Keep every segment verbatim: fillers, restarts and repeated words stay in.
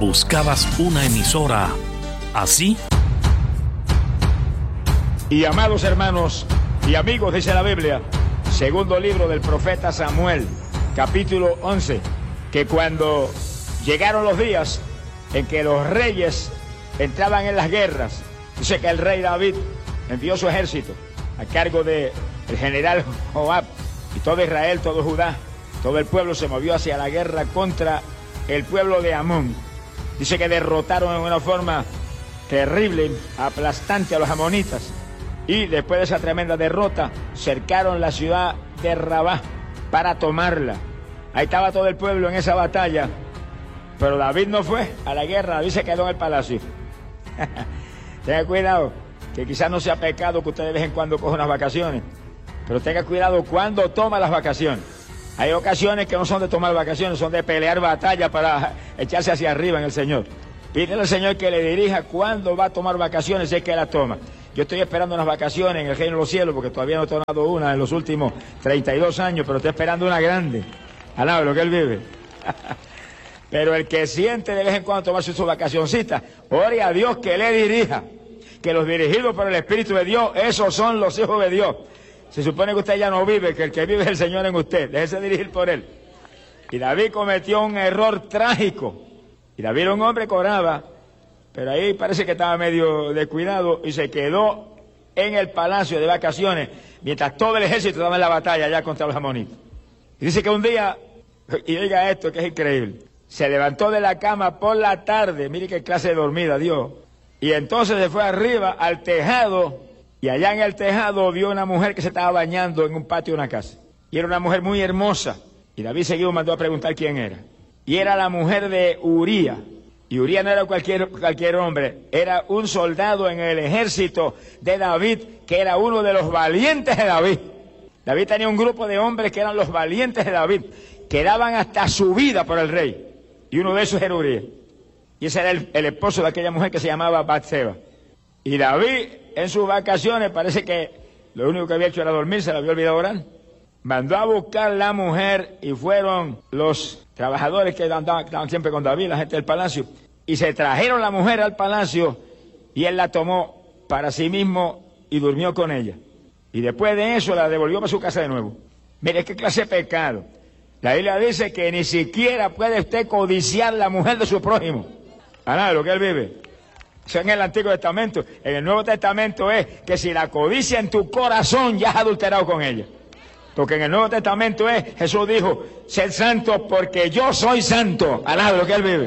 buscabas una emisora así. Y amados hermanos y amigos, dice la Biblia, segundo libro del profeta Samuel, capítulo once, que cuando llegaron los días en que los reyes entraban en las guerras, dice que el rey David envió su ejército a cargo del general Joab, y todo Israel, todo Judá, todo el pueblo se movió hacia la guerra contra el pueblo de Amón. Dice que derrotaron en una forma terrible, aplastante a los amonitas, y después de esa tremenda derrota cercaron la ciudad de Rabá para tomarla. Ahí estaba todo el pueblo en esa batalla, pero David no fue a la guerra, David se quedó en el palacio. Tenga cuidado, que quizás no sea pecado que usted de vez en cuando coja unas vacaciones, pero tenga cuidado cuando toma las vacaciones. Hay ocasiones que no son de tomar vacaciones, son de pelear batalla para echarse hacia arriba en el Señor. Pídele al Señor que le dirija cuándo va a tomar vacaciones, si es que la toma. Yo estoy esperando unas vacaciones en el reino de los cielos, porque todavía no he tomado una en los últimos treinta y dos años, pero estoy esperando una grande. Alaba lo que Él vive. Pero el que siente de vez en cuando tomarse su vacacioncita, ore a Dios que le dirija. Que los dirigidos por el Espíritu de Dios, esos son los hijos de Dios. Se supone que usted ya no vive, que el que vive es el Señor en usted. Déjese dirigir por Él. Y David cometió un error trágico. Y David era un hombre que oraba, pero ahí parece que estaba medio descuidado y se quedó en el palacio de vacaciones mientras todo el ejército estaba en la batalla allá contra los amonitas. Y dice que un día, y oiga esto que es increíble, se levantó de la cama por la tarde, mire qué clase de dormida dio, y entonces se fue arriba al tejado, y allá en el tejado vio una mujer que se estaba bañando en un patio de una casa. Y era una mujer muy hermosa. Y David seguido mandó a preguntar quién era. Y era la mujer de Uría. Y Uría no era cualquier, cualquier hombre. Era un soldado en el ejército de David, que era uno de los valientes de David. David tenía un grupo de hombres que eran los valientes de David, que daban hasta su vida por el rey. Y uno de esos era Uría. Y ese era el, el esposo de aquella mujer que se llamaba Batseba. Y David, en sus vacaciones, parece que lo único que había hecho era dormir, se le había olvidado orar. Mandó a buscar la mujer y fueron los trabajadores que andaban, estaban siempre con David, la gente del palacio, y se trajeron la mujer al palacio y él la tomó para sí mismo y durmió con ella. Y después de eso la devolvió para su casa de nuevo. Mire qué clase de pecado. La Biblia dice que ni siquiera puede usted codiciar la mujer de su prójimo. A nada de lo que él vive. Eso en el Antiguo Testamento. En el Nuevo Testamento es que si la codicia en tu corazón ya has adulterado con ella. Porque en el Nuevo Testamento es, Jesús dijo, sed santo porque yo soy santo. Al lado de lo que Él vive.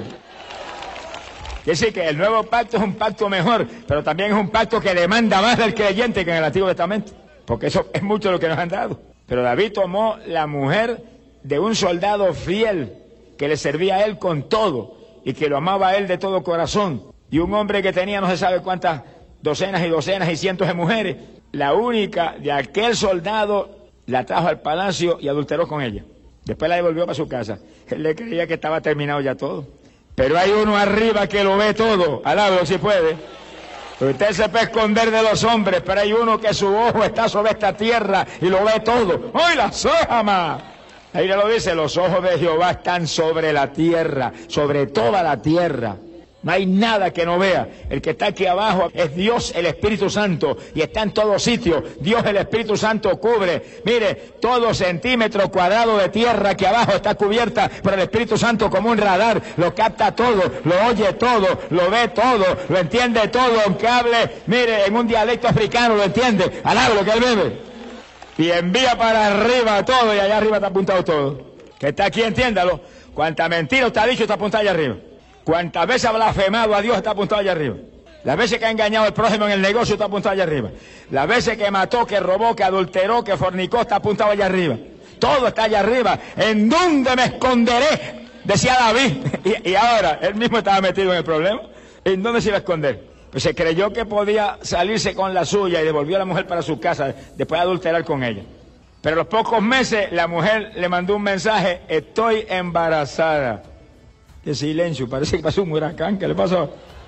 Es decir, que el nuevo pacto es un pacto mejor, pero también es un pacto que demanda más del creyente que en el Antiguo Testamento. Porque eso es mucho lo que nos han dado. Pero David tomó la mujer de un soldado fiel que le servía a él con todo y que lo amaba a él de todo corazón. Y un hombre que tenía no se sabe cuántas docenas y docenas y cientos de mujeres. La única de aquel soldado la trajo al palacio y adulteró con ella. Después la devolvió para su casa. Él le creía que estaba terminado ya todo. Pero hay uno arriba que lo ve todo. Alábalo si puede. Usted se puede esconder de los hombres, pero hay uno que su ojo está sobre esta tierra y lo ve todo. ¡Ay, la sojama! Ahí le lo dice, los ojos de Jehová están sobre la tierra, sobre toda la tierra. No hay nada que no vea. El que está aquí abajo es Dios, el Espíritu Santo, y está en todos sitios. Dios, el Espíritu Santo, cubre. Mire, todo centímetro cuadrado de tierra aquí abajo está cubierta por el Espíritu Santo como un radar. Lo capta todo, lo oye todo, lo ve todo, lo entiende todo. Aunque hable, mire, en un dialecto africano, lo entiende. Alaba lo que él bebe. Y envía para arriba todo, y allá arriba está apuntado todo. Que está aquí, entiéndalo. Cuanta mentira usted ha dicho está apuntado allá arriba. Cuántas veces ha blasfemado a Dios está apuntado allá arriba. Las veces que ha engañado al prójimo en el negocio está apuntado allá arriba. Las veces que mató, que robó, que adulteró, que fornicó está apuntado allá arriba. Todo está allá arriba. ¿En dónde me esconderé? Decía David. Y, y ahora, él mismo estaba metido en el problema. ¿En dónde se iba a esconder? Pues se creyó que podía salirse con la suya y devolvió a la mujer para su casa después de adulterar con ella. Pero a los pocos meses la mujer le mandó un mensaje: estoy embarazada. Qué silencio, parece que pasó un huracán. ¿Qué le pasó?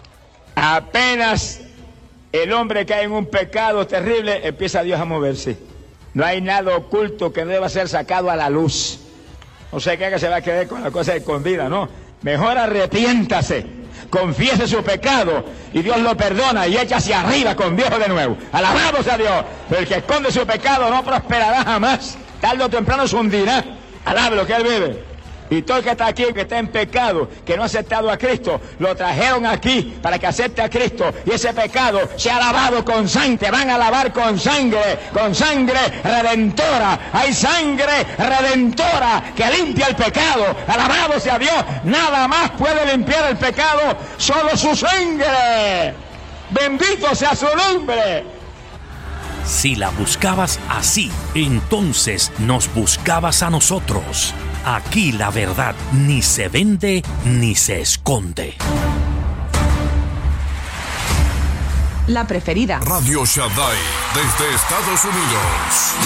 Apenas el hombre cae en un pecado terrible, empieza Dios a moverse. No hay nada oculto que no deba ser sacado a la luz. No sé qué que se va a quedar con la cosa escondida, ¿no? Mejor arrepiéntase confiese su pecado y Dios lo perdona y echa hacia arriba con viejo de nuevo. Alabado sea Dios. Pero el que esconde su pecado no prosperará jamás. Tarde o temprano se hundirá. Alabe lo que él vive. Y todo el que está aquí, que está en pecado, que no ha aceptado a Cristo, lo trajeron aquí para que acepte a Cristo. Y ese pecado se ha lavado con sangre. Van a lavar con sangre, con sangre redentora. Hay sangre redentora que limpia el pecado. Alabado sea Dios. Nada más puede limpiar el pecado, solo su sangre. Bendito sea su nombre. Si la buscabas así, entonces nos buscabas a nosotros. Aquí la verdad ni se vende ni se esconde. La preferida. Radio Shaddai, desde Estados Unidos.